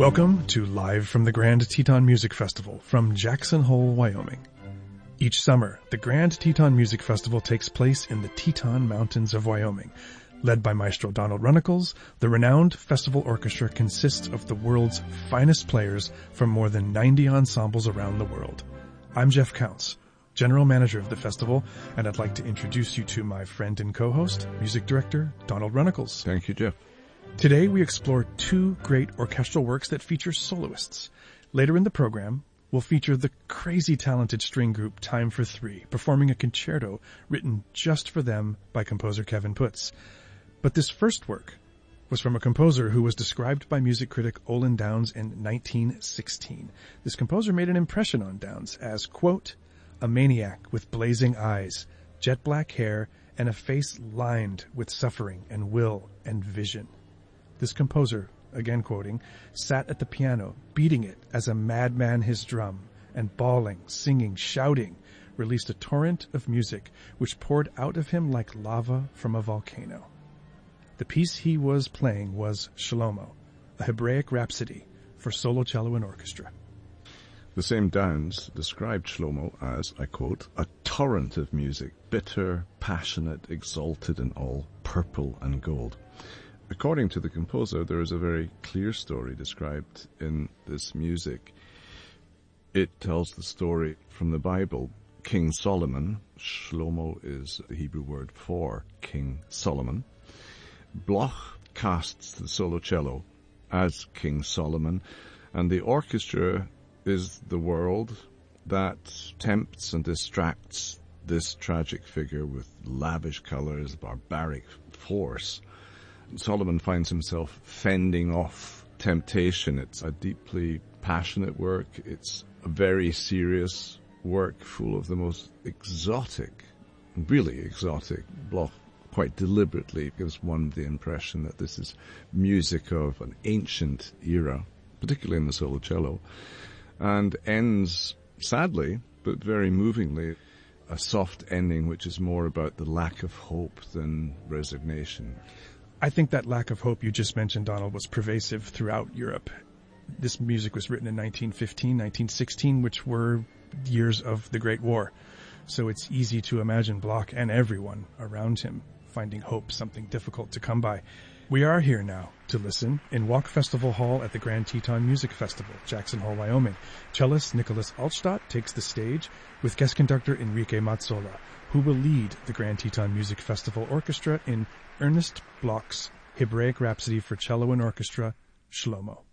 Welcome to Live from the Grand Teton Music Festival from Jackson Hole, Wyoming. Each summer, the Grand Teton Music Festival takes place in the Teton Mountains of Wyoming. Led by Maestro Donald Runnicles, the renowned festival orchestra consists of the world's finest players from more than 90 ensembles around the world. I'm Jeff Counts, General Manager of the festival, and I'd like to introduce you to my friend and co-host, Music Director Donald Runnicles. Thank you, Jeff. Today we explore two great orchestral works that feature soloists. Later in the program, we'll feature the crazy talented string group Time for Three, performing a concerto written just for them by composer Kevin Putz. But this first work was from a composer who was described by music critic Olin Downs in 1916. This composer made an impression on Downs as, quote, a maniac with blazing eyes, jet black hair, and a face lined with suffering and will and vision. This composer, again quoting, sat at the piano, beating it as a madman his drum, and bawling, singing, shouting, released a torrent of music which poured out of him like lava from a volcano. The piece he was playing was Shlomo, a Hebraic rhapsody for solo cello and orchestra. The same Downs described Shlomo as, I quote, a torrent of music, bitter, passionate, exalted, and all purple and gold. According to the composer, there is a very clear story described in this music. It tells the story from the Bible. King Solomon, Shlomo is the Hebrew word for King Solomon. Bloch casts the solo cello as King Solomon, and the orchestra is the world that tempts and distracts this tragic figure with lavish colors, barbaric force. Solomon finds himself fending off temptation. It's a deeply passionate work. It's a very serious work full of the most exotic, really exotic. Bloch quite deliberately gives one the impression that this is music of an ancient era, particularly in the solo cello, and ends sadly, but very movingly, a soft ending which is more about the lack of hope than resignation. I think that lack of hope you just mentioned, Donald, was pervasive throughout Europe. This music was written in 1915, 1916, which were years of the Great War. So it's easy to imagine Bloch and everyone around him finding hope something difficult to come by. We are here now to listen in Walk Festival Hall at the Grand Teton Music Festival, Jackson Hole, Wyoming. Cellist Nicholas Altstadt takes the stage with guest conductor Enrique Mazzola, who will lead the Grand Teton Music Festival Orchestra in Ernest Bloch's Hebraic Rhapsody for cello and orchestra, Shlomo.